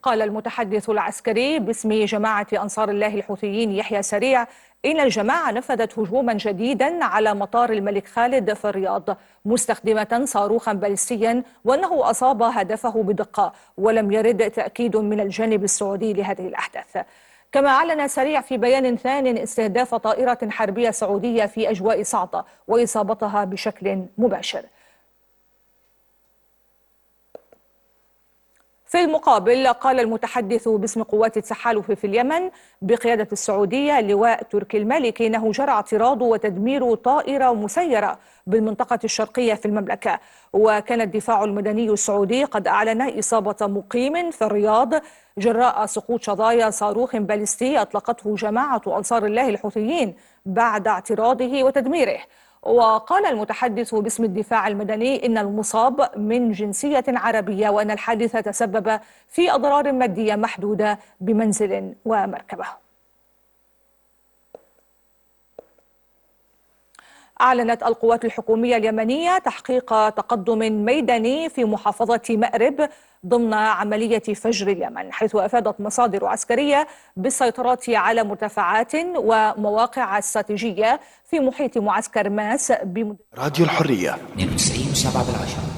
قال المتحدث العسكري باسم جماعة أنصار الله الحوثيين يحيى سريع إن الجماعة نفذت هجوما جديدا على مطار الملك خالد في الرياض مستخدمة صاروخا باليستيا، وأنه أصاب هدفه بدقة، ولم يرد تأكيد من الجانب السعودي لهذه الأحداث. كما أعلن سريع في بيان ثان استهداف طائرة حربية سعودية في أجواء صعدة وإصابتها بشكل مباشر. في المقابل قال المتحدث باسم قوات التحالف في اليمن بقيادة السعودية اللواء تركي المالكي إنه جرى اعتراض وتدمير طائرة مسيرة بالمنطقة الشرقية في المملكة. وكان الدفاع المدني السعودي قد أعلن إصابة مقيم في الرياض جراء سقوط شظايا صاروخ باليستي أطلقته جماعة أنصار الله الحوثيين بعد اعتراضه وتدميره. وقال المتحدث باسم الدفاع المدني إن المصاب من جنسية عربية، وأن الحادث تسبب في أضرار مادية محدودة بمنزل ومركبة. أعلنت القوات الحكومية اليمنية تحقيق تقدم ميداني في محافظة مأرب ضمن عملية فجر اليمن، حيث أفادت مصادر عسكرية بالسيطرة على مرتفعات ومواقع استراتيجية في محيط معسكر ماس راديو الحرية 92.7.